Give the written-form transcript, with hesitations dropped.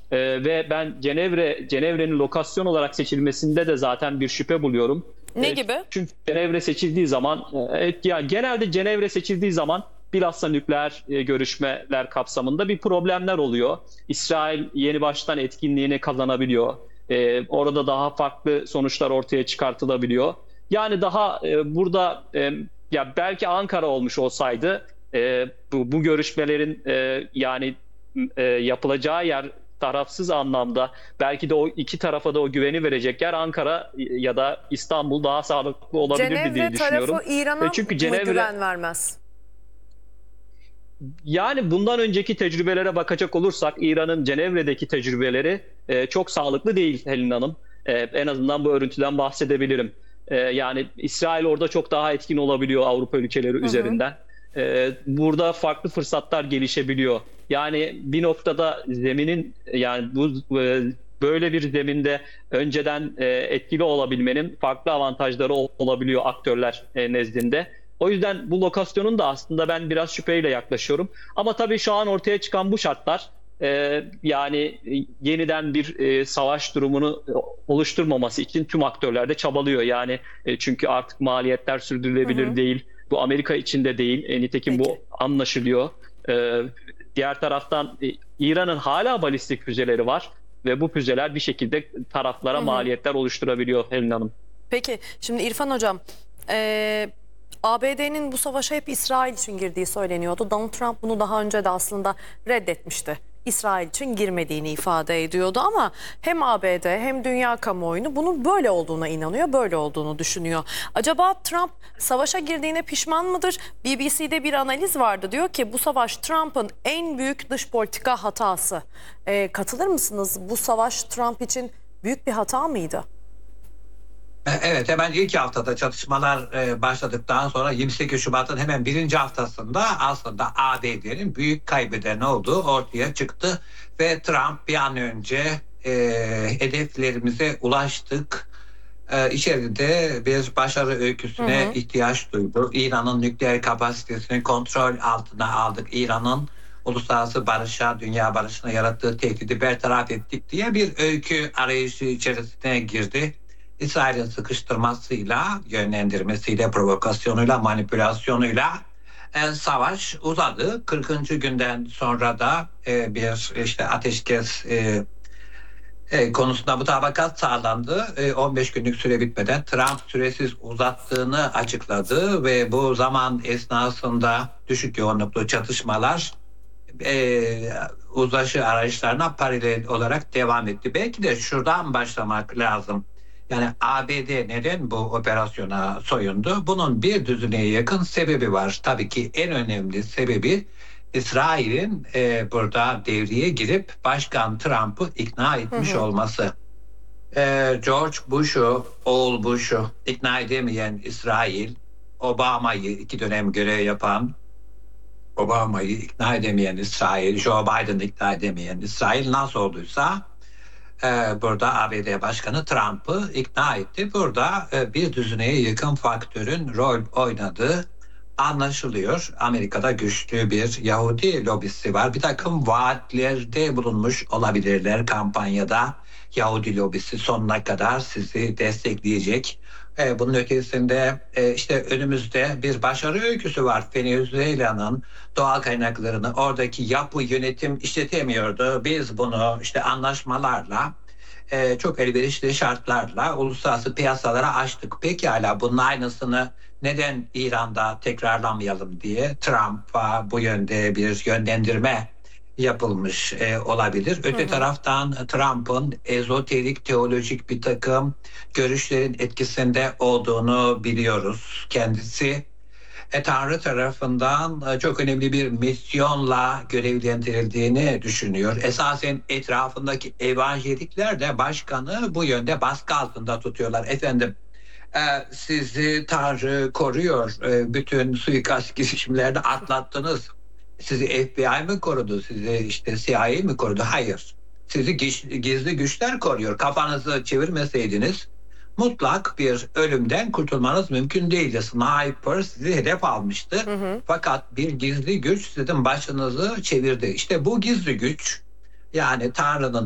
Ve ben Cenevre'nin lokasyon olarak seçilmesinde de zaten bir şüphe buluyorum. Ne gibi? Çünkü Cenevre seçildiği zaman, ya genelde Cenevre seçildiği zaman bilhassa nükleer görüşmeler kapsamında bir problemler oluyor. İsrail yeni baştan etkinliğini kazanabiliyor. Orada daha farklı sonuçlar ortaya çıkartılabiliyor. Yani daha burada ya belki Ankara olmuş olsaydı bu görüşmelerin yani yapılacağı yer tarafsız anlamda belki de o iki tarafa da o güveni verecek yer Ankara ya da İstanbul daha sağlıklı olabilirdi Cenevre diye düşünüyorum. tarafı İran'a Çünkü mı Cenevre, güven vermez? yani bundan önceki tecrübelere bakacak olursak İran'ın Cenevre'deki tecrübeleri çok sağlıklı değil Helin Hanım. En azından bu örüntüden bahsedebilirim. Yani İsrail orada çok daha etkin olabiliyor Avrupa ülkeleri Hı hı. üzerinden. Burada farklı fırsatlar gelişebiliyor. Yani bir noktada zeminin, yani böyle bir zeminde önceden etkili olabilmenin farklı avantajları olabiliyor aktörler nezdinde. O yüzden bu lokasyonun da aslında ben biraz şüpheyle yaklaşıyorum. Ama tabii şu an ortaya çıkan bu şartlar yani yeniden bir savaş durumunu oluşturmaması için tüm aktörler de çabalıyor. Yani çünkü artık maliyetler Hı sürdürülebilir hı. değil. Bu Amerika için de değil. Nitekim Peki. bu anlaşılıyor. E, Diğer taraftan İran'ın hala balistik füzeleri var ve bu füzeler bir şekilde Hı taraflara hı. maliyetler oluşturabiliyor Helin Hanım. Peki şimdi İrfan Hocam, ABD'nin bu savaşa hep İsrail için girdiği söyleniyordu. Donald Trump bunu daha önce de aslında reddetmişti. İsrail için girmediğini ifade ediyordu ama hem ABD hem dünya kamuoyunu bunun böyle olduğuna inanıyor, böyle olduğunu düşünüyor. Acaba Trump savaşa girdiğine pişman mıdır? BBC'de bir analiz vardı. Diyor ki bu savaş Trump'ın en büyük dış politika hatası. Katılır mısınız? Bu savaş Trump için büyük bir hata mıydı? Evet, hemen ilk haftada çatışmalar başladıktan sonra 28 Şubat'ın hemen birinci haftasında aslında ABD'nin büyük kaybeden olduğu ortaya çıktı ve Trump bir an önce hedeflerimize ulaştık, içeride bir başarı Hı öyküsüne hı. ihtiyaç duydu. İran'ın nükleer kapasitesini kontrol altına aldık. İran'ın uluslararası barışa, dünya barışına yarattığı tehdidi bertaraf ettik diye bir öykü arayışı içerisine girdi. İsrail'in sıkıştırmasıyla, yönlendirmesiyle, provokasyonuyla, manipülasyonuyla savaş uzadı. 40. günden sonra da bir işte ateşkes konusunda mutabakat sağlandı. 15 günlük süre bitmeden Trump süresiz uzattığını açıkladı ve bu zaman esnasında düşük yoğunluklu çatışmalar uzlaşı arayışlarına paralel olarak devam etti. Belki de şuradan başlamak lazım. Yani ABD neden bu operasyona soyundu? Bunun bir düzineye yakın sebebi var. Tabii ki en önemli sebebi İsrail'in burada devreye girip Başkan Trump'ı ikna Hı etmiş hı. olması. George Bush'u, oğul Bush'u ikna edemeyen İsrail, Obama'yı 2 dönem görev yapan Obama'yı ikna edemeyen İsrail, Joe Biden'ı ikna edemeyen İsrail nasıl olduysa burada ABD Başkanı Trump'ı ikna etti. Burada bir düzineye yakın faktörün rol oynadığı anlaşılıyor. Amerika'da güçlü bir Yahudi lobisi var. Bir takım vaatlerde bulunmuş olabilirler kampanyada. Yahudi lobisi sonuna kadar sizi destekleyecek. Bunun ötesinde işte önümüzde bir başarı öyküsü var. Venezuela'nın doğal kaynaklarını oradaki yapı yönetim işletemiyordu. Biz bunu işte anlaşmalarla çok elverişli şartlarla uluslararası piyasalara açtık. Pekala bunun aynısını neden İran'da tekrarlamayalım diye Trump'a bu yönde bir yönlendirme yapılmış olabilir. Hı Öte hı. taraftan Trump'ın ezoterik teolojik bir takım görüşlerin etkisinde olduğunu biliyoruz. Kendisi Tanrı tarafından çok önemli bir misyonla görevlendirildiğini düşünüyor. Esasen etrafındaki evangelikler de başkanı bu yönde baskı altında tutuyorlar. Efendim sizi Tanrı koruyor. Bütün suikast girişimlerini atlattınız. Sizi FBI mi korudu? Sizi işte CIA mi korudu? Hayır. Sizi gizli güçler koruyor. Kafanızı çevirmeseydiniz mutlak bir ölümden kurtulmanız mümkün değildi. Sniper sizi hedef almıştı. Hı hı. Fakat bir gizli güç sizin başınızı çevirdi. İşte bu gizli güç yani Tanrı'nın